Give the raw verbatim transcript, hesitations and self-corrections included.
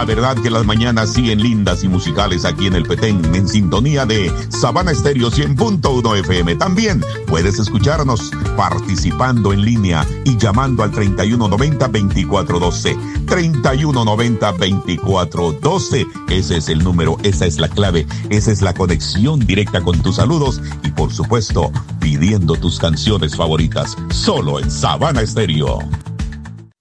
La verdad que las mañanas siguen lindas y musicales aquí en el Petén, en sintonía de Sabana Estéreo cien punto uno F M. También puedes escucharnos participando en línea y llamando al treinta y uno noventa, veinticuatro doce. treinta y uno noventa, veinticuatro doce. Ese es el número, esa es la clave, esa es la conexión directa con tus saludos y por supuesto pidiendo tus canciones favoritas solo en Sabana Estéreo.